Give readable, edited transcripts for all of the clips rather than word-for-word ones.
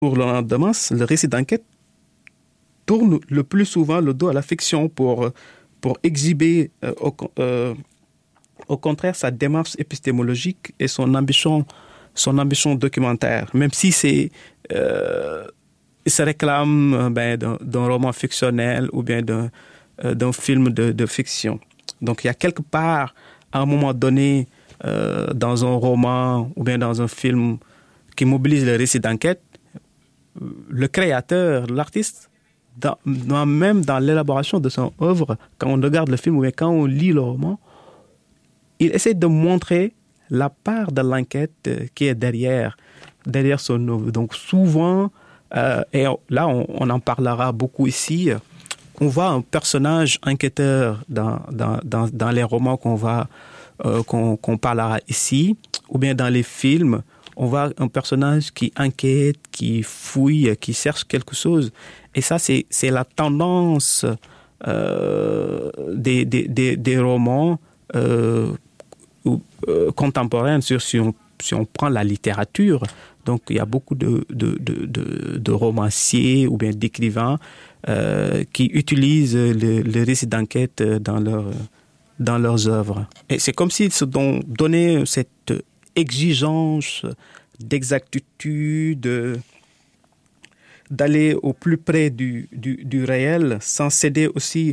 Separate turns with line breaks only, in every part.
Pour Laurent Damas, le récit d'enquête tourne le plus souvent le dos à la fiction pour exhiber au contraire sa démarche épistémologique et son ambition documentaire, même si il se réclame d'un roman fictionnel ou bien d'un film de fiction. Donc il y a quelque part, à un moment donné, dans un roman ou bien dans un film qui mobilise le récit d'enquête, le créateur, l'artiste, même dans l'élaboration de son œuvre, quand on regarde le film ou bien quand on lit le roman, il essaie de montrer la part de l'enquête qui est derrière son œuvre. Donc souvent, et là on en parlera beaucoup ici, on voit un personnage enquêteur dans les romans qu'on parlera ici, ou bien dans les films, on voit un personnage qui enquête, qui fouille, qui cherche quelque chose. Et ça, c'est la tendance des romans contemporains, si on prend la littérature. Donc, il y a beaucoup de romanciers ou bien d'écrivains qui utilisent le récit d'enquête dans leurs œuvres. Et c'est comme s'ils se donnaient cette exigence d'exactitude, d'aller au plus près du réel, sans céder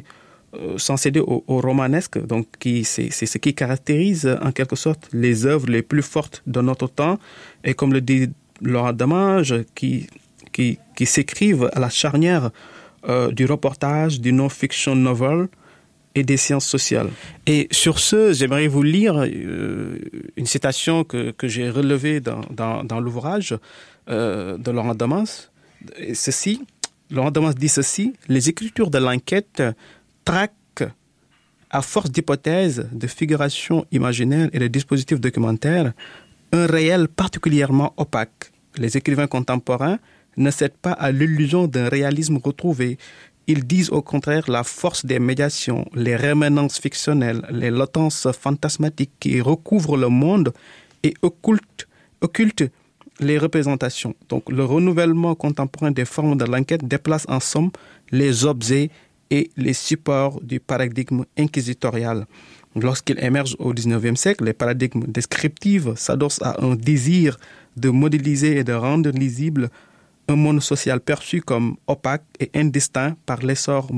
au romanesque. Donc, c'est ce qui caractérise en quelque sorte les œuvres les plus fortes de notre temps. Et comme le dit Laurent Damas, qui s'écrivent à la charnière du reportage, du non-fiction novel et des sciences sociales. Et sur ce, j'aimerais vous lire une citation que j'ai relevée dans l'ouvrage de Laurent Damas. Laurent Damas dit ceci: les écritures de l'enquête traquent, à force d'hypothèses, de figurations imaginaires et de dispositifs documentaires, un réel particulièrement opaque. Les écrivains contemporains ne cèdent pas à l'illusion d'un réalisme retrouvé. Ils disent au contraire la force des médiations, les rémanences fictionnelles, les latences fantasmatiques qui recouvrent le monde et occultent les représentations. Donc, le renouvellement contemporain des formes de l'enquête déplace en somme les objets et les supports du paradigme inquisitorial. Lorsqu'il émerge au XIXe siècle, les paradigmes descriptifs s'adossent à un désir de modéliser et de rendre lisible un monde social perçu comme opaque et indistinct par l'essor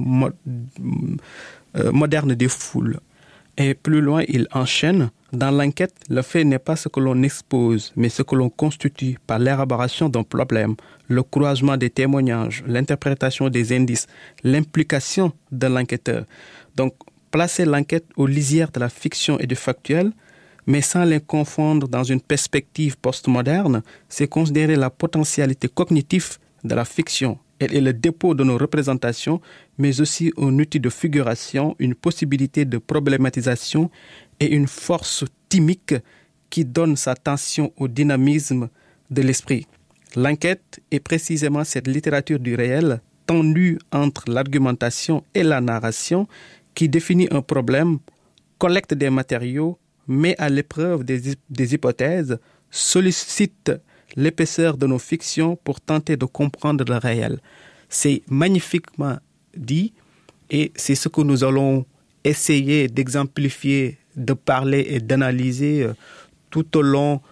moderne des foules. Et plus loin, il enchaîne: dans l'enquête, le fait n'est pas ce que l'on expose, mais ce que l'on constitue par l'élaboration d'un problème, le croisement des témoignages, l'interprétation des indices, l'implication de l'enquêteur. Donc, placer l'enquête aux lisières de la fiction et du factuel, mais sans les confondre dans une perspective postmoderne, c'est considérer la potentialité cognitive de la fiction. Elle est le dépôt de nos représentations, mais aussi un outil de figuration, une possibilité de problématisation et une force thymique qui donne sa tension au dynamisme de l'esprit. L'enquête est précisément cette littérature du réel, tendue entre l'argumentation et la narration, qui définit un problème, collecte des matériaux, met à l'épreuve des hypothèses, sollicite l'épaisseur de nos fictions pour tenter de comprendre le réel. C'est magnifiquement dit et c'est ce que nous allons essayer d'exemplifier, de parler et d'analyser tout au long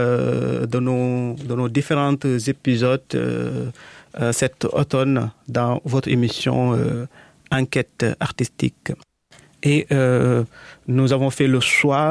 de nos différents épisodes cet automne dans votre émission Enquête artistique. Et nous avons fait le choix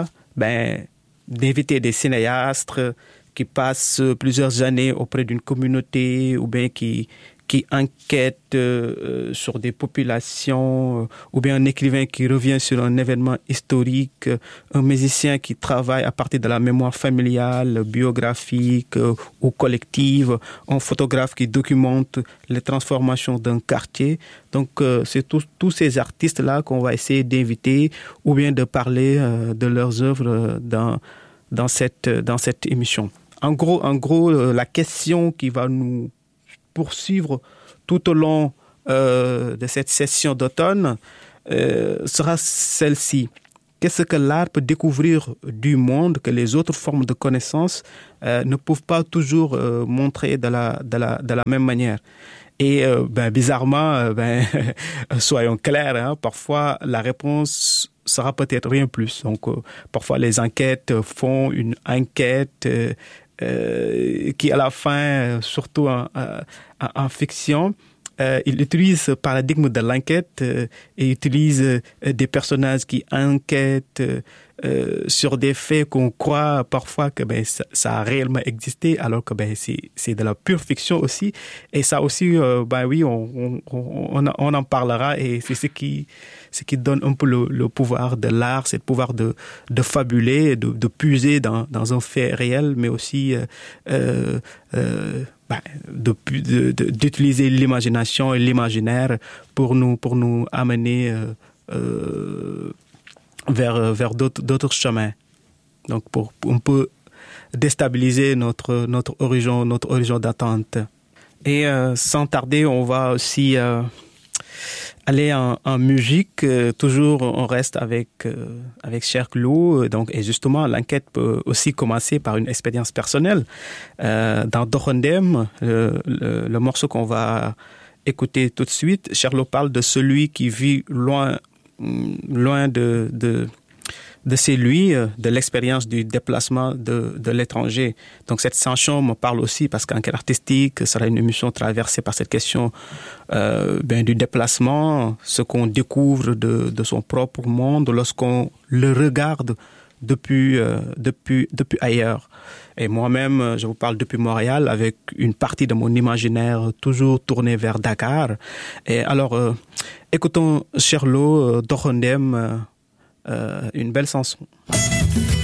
d'inviter des cinéastes qui passent plusieurs années auprès d'une communauté ou bien qui enquêtent sur des populations ou bien un écrivain qui revient sur un événement historique, un musicien qui travaille à partir de la mémoire familiale, biographique ou collective, un photographe qui documente les transformations d'un quartier. Donc, c'est tous ces artistes-là qu'on va essayer d'inviter ou bien de parler de leurs œuvres dans cette émission. En gros, la question qui va nous poursuivre tout au long de cette session d'automne sera celle-ci. qu'est-ce que l'art peut découvrir du monde que les autres formes de connaissances ne peuvent pas toujours montrer de la même manière. Et bizarrement, soyons clairs, hein, parfois la réponse sera peut-être rien plus. Donc, parfois les enquêtes font une enquête qui, à la fin, surtout en fiction, il utilise le paradigme de l'enquête et utilise des personnages qui enquêtent sur des faits qu'on croit parfois que ça a réellement existé, alors que c'est de la pure fiction aussi. Et ça aussi, oui, on en parlera, et c'est ce qui donne un peu le pouvoir de l'art, c'est le pouvoir de fabuler, de puiser dans un fait réel, mais aussi d'utiliser l'imagination et l'imaginaire pour nous amener vers d'autres chemins. Donc pour un peu déstabiliser notre horizon d'attente. Et sans tarder, on va aussi aller en musique. Toujours, on reste avec Cher Lou. Donc, et justement, l'enquête peut aussi commencer par une expérience personnelle. Dans Doxandéem, le morceau qu'on va écouter tout de suite, Cher Lou parle de celui qui vit loin de chez lui, de l'expérience du déplacement de l'étranger. Donc cette chanson me parle aussi parce qu'Enquête artistique sera une émission traversée par cette question du déplacement, ce qu'on découvre de son propre monde lorsqu'on le regarde depuis ailleurs. Et moi-même, je vous parle depuis Montréal avec une partie de mon imaginaire toujours tournée vers Dakar. Et alors, écoutons Cher Lou, Doxandéem, une belle chanson.